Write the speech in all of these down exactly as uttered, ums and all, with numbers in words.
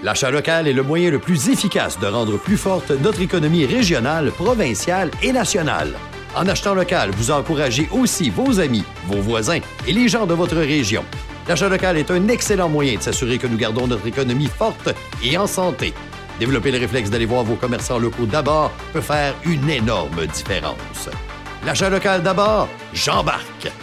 L'achat local est le moyen le plus efficace de rendre plus forte notre économie régionale, provinciale et nationale. En achetant local, vous encouragez aussi vos amis, vos voisins et les gens de votre région. L'achat local est un excellent moyen de s'assurer que nous gardons notre économie forte et en santé. Développer le réflexe d'aller voir vos commerçants locaux d'abord peut faire une énorme différence. L'achat local d'abord, j'embarque!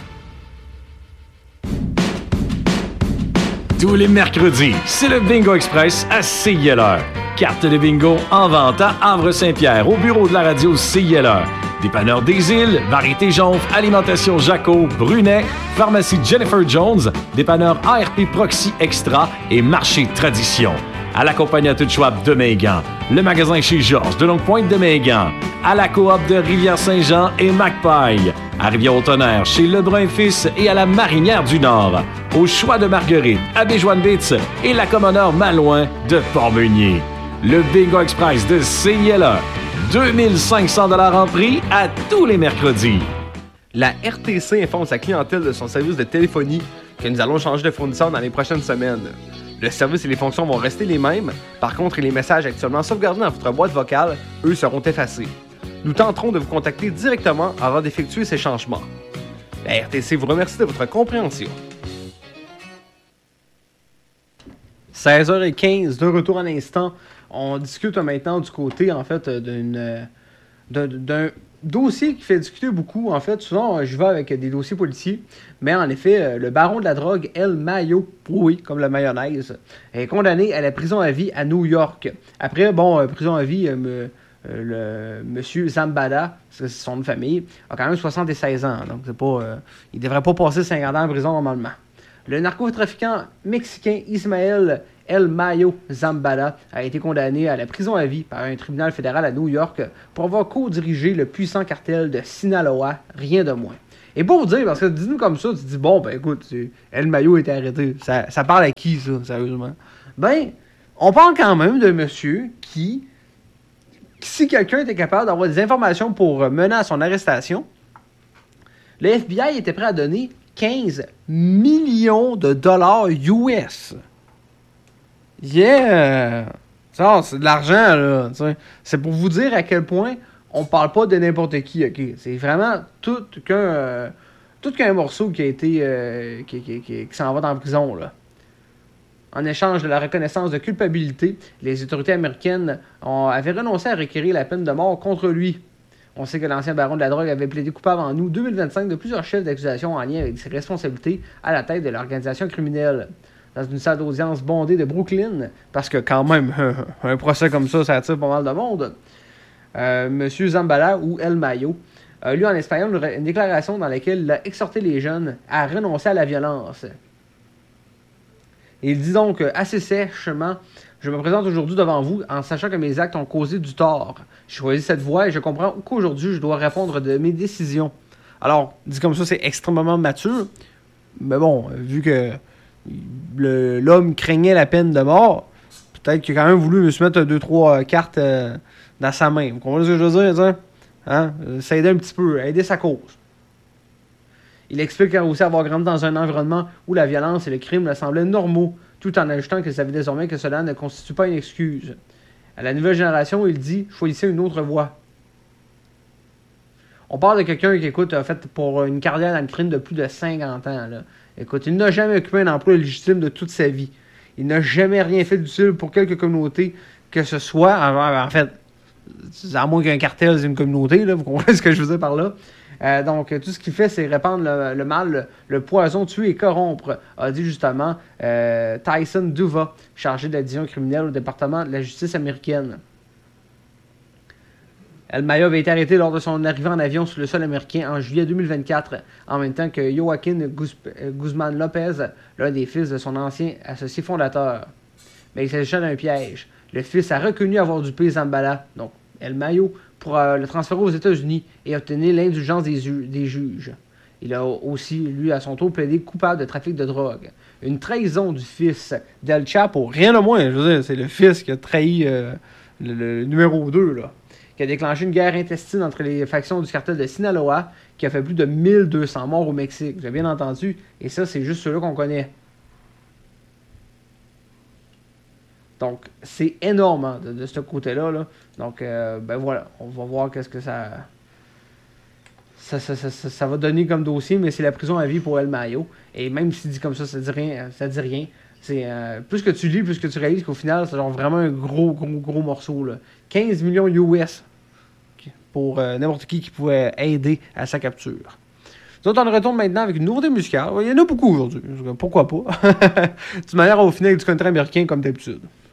Tous les mercredis, c'est le Bingo Express à C I L R. Carte de bingo en vente à Havre-Saint-Pierre, au bureau de la radio C I L R. Dépanneur des Îles, Variété Jonf, Alimentation Jaco, Brunet, Pharmacie Jennifer Jones, Dépanneur A R P Proxy Extra et Marché Tradition. À la Compagnie Schwab de Megan, le magasin chez Georges de Longue-Pointe de Megan, à la coop de Rivière-Saint-Jean et Magpie, à Rivière-au-Tonnerre chez Lebrun-Fils et à la Marinière du Nord, au Choix de Marguerite, à Béjoine-Bitz et la Commodore Malouin de Port-Meunier. Le Bingo Express de C I L R, deux mille cinq cents dollars en prix à tous les mercredis. La R T C informe sa clientèle de son service de téléphonie que nous allons changer de fournisseur dans les prochaines semaines. Le service et les fonctions vont rester les mêmes, par contre les messages actuellement sauvegardés dans votre boîte vocale, eux, seront effacés. Nous tenterons de vous contacter directement avant d'effectuer ces changements. La R T C vous remercie de votre compréhension. seize heures quinze, de retour à l'instant. On discute maintenant du côté, en fait, d'une, d'un, d'un dossier qui fait discuter beaucoup. En fait, souvent, je vais avec des dossiers policiers. Mais en effet, le baron de la drogue, El Mayo, oui, comme la mayonnaise, est condamné à la prison à vie à New York. Après, bon, prison à vie, euh, le monsieur Zambada, c'est son nom de famille, a quand même soixante-seize ans. Donc, c'est pas, euh, il devrait pas passer cinquante ans en prison normalement. Le narcotrafiquant mexicain Ismael El Mayo Zambada a été condamné à la prison à vie par un tribunal fédéral à New York pour avoir co-dirigé le puissant cartel de Sinaloa, rien de moins. Et pour vous dire, parce que dis-nous comme ça, tu te dis, bon, ben écoute, El Mayo a été arrêté. Ça, ça parle à qui, ça, sérieusement? Ben, on parle quand même d'un monsieur qui, si quelqu'un était capable d'avoir des informations pour mener à son arrestation, le F B I était prêt à donner quinze millions de dollars U S. Yeah! Ça, c'est de l'argent, là. T'sais. C'est pour vous dire à quel point on parle pas de n'importe qui, ok? C'est vraiment tout qu'un, euh, tout qu'un morceau qui a été. Euh, qui, qui, qui, qui s'en va dans la prison, là. En échange de la reconnaissance de culpabilité, les autorités américaines ont, avaient renoncé à requérir la peine de mort contre lui. On sait que l'ancien baron de la drogue avait plaidé coupable en août deux mille vingt-cinq de plusieurs chefs d'accusation en lien avec ses responsabilités à la tête de l'organisation criminelle. Dans une salle d'audience bondée de Brooklyn, parce que quand même, un procès comme ça, ça attire pas mal de monde, euh, M. Zambada, ou El Mayo, a lu en espagnol une, une déclaration dans laquelle il a exhorté les jeunes à renoncer à la violence. Et il dit donc assez sèchement: je me présente aujourd'hui devant vous en sachant que mes actes ont causé du tort. J'ai choisi cette voie et je comprends qu'aujourd'hui je dois répondre de mes décisions. Alors, dit comme ça, c'est extrêmement mature, mais bon, vu que le, l'homme craignait la peine de mort, peut-être qu'il a quand même voulu se mettre deux, trois cartes euh, dans sa main. Vous comprenez ce que je veux dire, ça? Hein? Ça aidait un petit peu, aider sa cause. Il explique aussi avoir grandi dans un environnement où la violence et le crime lui semblaient normaux, tout en ajoutant qu'il savait désormais que cela ne constitue pas une excuse. À la nouvelle génération, il dit « choisissez une autre voie ». On parle de quelqu'un qui, écoute, a fait pour une carrière dans le crime de plus de cinquante ans, là. Écoute, il n'a jamais occupé un emploi légitime de toute sa vie. Il n'a jamais rien fait d'utile pour quelque communauté que ce soit. En, en fait, à moins qu'un cartel, c'est une communauté, là, vous comprenez ce que je veux dire par là. Euh, donc, tout ce qu'il fait, c'est répandre le, le mal, le, le poison, tuer et corrompre, a dit justement euh, Tyson Duva, chargé de la division criminelle au département de la justice américaine. El Mayo avait été arrêté lors de son arrivée en avion sur le sol américain en juillet deux mille vingt-quatre, en même temps que Joaquin Guz- Guzman Lopez, l'un des fils de son ancien associé fondateur. Mais il s'agissait d'un piège. Le fils a reconnu avoir dupé Zambada, donc El Mayo, pour euh, le transférer aux États-Unis et obtenir l'indulgence des, ju- des juges. Il a aussi, lui, à son tour, plaidé coupable de trafic de drogue. Une trahison du fils d'El Chapo, rien de moins, je veux dire, c'est le fils qui a trahi euh, le, le numéro deux, là, qui a déclenché une guerre intestine entre les factions du cartel de Sinaloa, qui a fait plus de mille deux cents morts au Mexique, j'ai bien entendu, et ça, c'est juste ceux-là qu'on connaît. Donc, c'est énorme hein, de, de ce côté-là. Là. Donc, euh, ben voilà, on va voir qu'est-ce que ça ça, ça, ça, ça ça va donner comme dossier, mais c'est la prison à vie pour El Mayo. Et même s'il dit comme ça, ça dit rien. Ça dit rien. C'est, euh, plus que tu lis, plus que tu réalises qu'au final, c'est genre vraiment un gros, gros, gros morceau. Là. quinze millions U S pour euh, n'importe qui qui pouvait aider à sa capture. Nous autres, on retourne maintenant avec une nouveauté musicale. Il y en a beaucoup aujourd'hui. Pourquoi pas? De manière, au final, du country américain comme d'habitude.